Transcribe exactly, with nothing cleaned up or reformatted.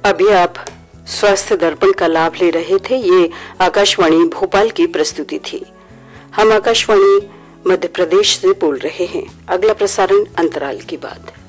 अभी आप स्वास्थ्य दर्पण का लाभ ले रहे थे। ये आकाशवाणी भोपाल की प्रस्तुति थी। हम आकाशवाणी मध्य प्रदेश से बोल रहे हैं। अगला प्रसारण अंतराल के बाद।